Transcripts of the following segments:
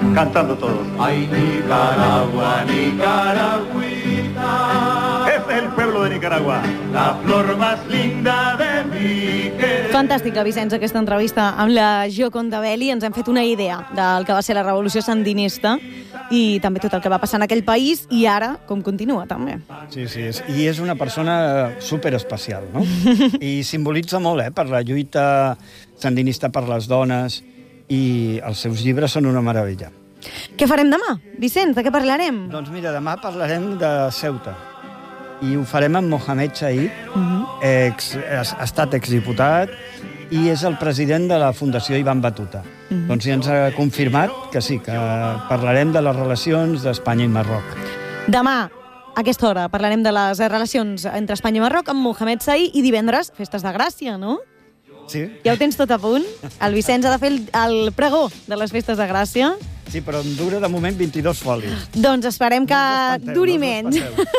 cantando todos. Ay, Nicaragua, Nicaragüita. Este es el pueblo de Nicaragua. La flor más linda de mi querer. Fantàstica, Vicenç, aquesta entrevista amb la Gioconda Belli. Ens hem fet una idea del que va ser la revolució sandinista i també tot el que va passar en aquell país i ara com continua, també. Sí, i és una persona superespecial, no? I simbolitza molt, per la lluita sandinista per les dones, i els seus llibres són una meravella. Què farem demà, Vicenç? De què parlarem? Doncs mira, demà parlarem de Ceuta, i ho farem amb Mohamed Said, ha estat exdiputat, i és el president de la Fundació Ivan Batuta. Doncs ja ens ha confirmat que sí, que parlarem de les relacions d'Espanya i Marroc. Demà, a aquesta hora, parlarem de les relacions entre Espanya i Marroc amb Mohamed Said i divendres, festes de Gràcia, no? Sí. Ja ho tens tot a punt? El Vicenç ha de fer el pregó de les festes de Gràcia. Sí, però em dura de moment 22 folis. Doncs esperem que duri menys.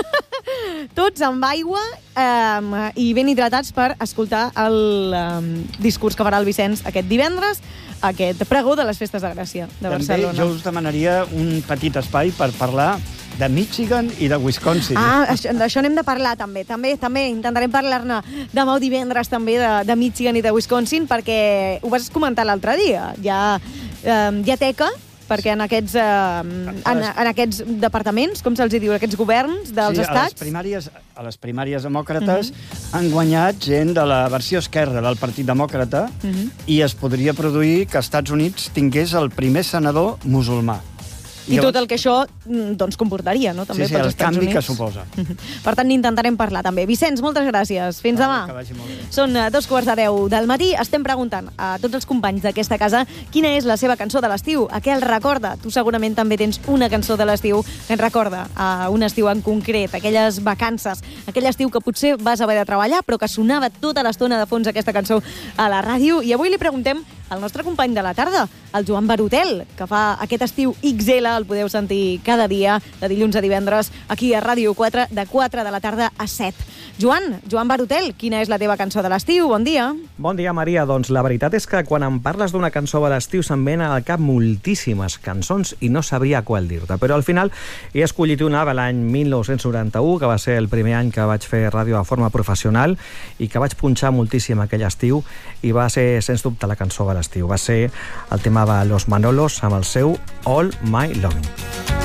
Tots amb aigua i ben hidratats per escoltar el discurs que farà el Vicenç aquest divendres, aquest pregó de les festes de Gràcia de Barcelona. També jo us demanaria un petit espai per parlar de Michigan i de Wisconsin. D'això n'hem de parlar també. També intentarem parlar-ne demà o divendres també de Michigan i de Wisconsin, perquè ho vas comentar l'altre dia. Hi ha teca, perquè en aquests departaments, com se'ls diu, aquests governs dels estats... A les primàries demòcrates han guanyat gent de la versió esquerra del Partit Demòcrata i es podria produir que Estats Units tingués el primer senador musulmà. I tot el que això comportaria, no? També sí, el canvi que suposa. Per tant, n'intentarem parlar també. Vicenç, moltes gràcies. Fins demà. Que vagi molt bé. Són 2:15 del matí. Estem preguntant a tots els companys d'aquesta casa quina és la seva cançó de l'estiu, a què el recorda. Tu segurament també tens una cançó de l'estiu que ens recorda a un estiu en concret, aquelles vacances, aquell estiu que potser vas haver de treballar, però que sonava tota l'estona de fons aquesta cançó a la ràdio. I avui li preguntem al nostre company de la tarda, el Joan Barutel, que fa aquest estiu XL, el podeu sentir cada dia, de dilluns a divendres, aquí a Ràdio 4, de 4 de la tarda a 7. Joan Barutel, quina és la teva cançó de l'estiu? Bon dia. Bon dia, Maria. Doncs la veritat és que quan em parles d'una cançó de l'estiu se'm venen al cap moltíssimes cançons i no sabria qual dir-te, però al final he escollit una de l'any 1991, que va ser el primer any que vaig fer ràdio de forma professional i que vaig punxar moltíssim aquell estiu, i va ser, sens dubte, la cançó de l'estiu. Va ser el tema de Los Manolos amb el seu All My Loving.